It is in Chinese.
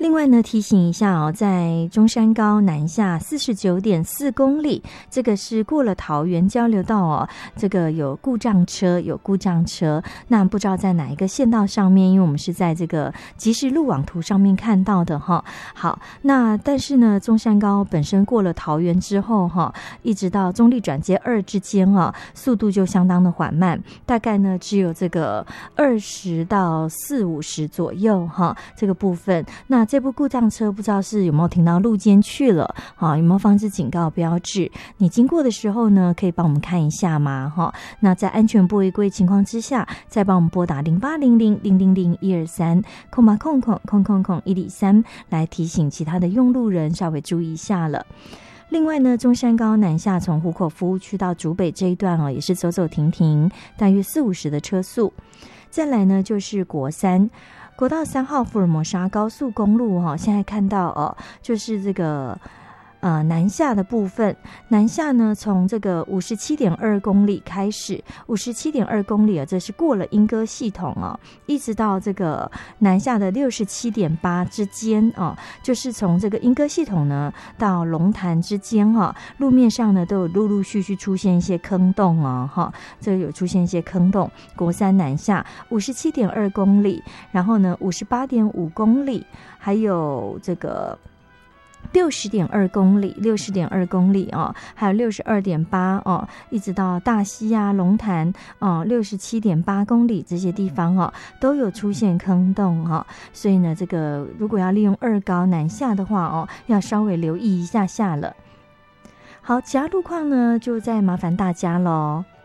另外呢，提醒一下哦，在中山高南下49.4公里，这个是过了桃园交流道哦，这个有故障车，那不知道在哪一个县道上面，因为我们是在这个即时路网图上面看到的哈。好，那但是呢，中山高本身过了桃园之后哈，一直到中立转接2之间啊，速度就相当的缓慢，大概呢只有这个20到40-50左右哈，这个部分。那这部故障车不知道是有没有停到路肩去了啊？有没有放置警告标志？你经过的时候呢，可以帮我们看一下吗？哈，那在安全不违规情况之下，再帮我们拨打0800-000-123,000-103来提醒其他的用路人稍微注意一下了。另外呢，中山高南下从湖口服务区到竹北这一段哦，也是走走停停，大约40-50的车速。再来呢，就是国道3号福尔摩沙高速公路哈，现在看到哦，就是这个南下的部分，南下呢从这个57.2公里开始，57.2公里啊，这是过了莺歌系统哦，一直到这个南下的67.8之间哦，就是从这个莺歌系统呢到龙潭之间哈，路面上呢都有陆陆续续出现一些坑洞哦哈，这有出现一些坑洞。国3南下57.2公里，然后呢58.5公里，还有这个60.2公里哦，还有62.8哦，一直到大溪啊、龙潭哦，67.8公里这些地方哦，都有出现坑洞哦，所以呢，这个如果要利用2高南下的话哦，要稍微留意一下了。好，其他路况呢，就再麻烦大家咯。